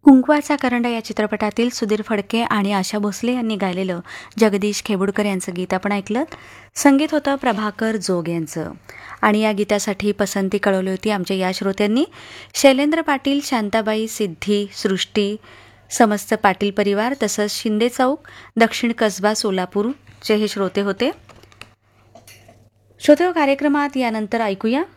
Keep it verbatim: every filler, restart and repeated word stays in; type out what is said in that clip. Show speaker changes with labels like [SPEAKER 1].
[SPEAKER 1] कुंकवाचा करंडा या चित्रपटातील सुधीर फडके आणि आशा भोसले यांनी गायलेलं जगदीश खेबुडकर यांचं गीत आपण ऐकलं. संगीत होतं प्रभाकर जोग यांचं. आणि या गीतासाठी पसंती कळवली होती आमच्या या श्रोत्यांनी. शैलेंद्र पाटील, शांताबाई, सिद्धी, सृष्टी, समस्त पाटील परिवार तसंच शिंदे चौक, दक्षिण कसबा, सोलापूरचे हे श्रोते होते. श्रोते कार्यक्रमात यानंतर ऐकूया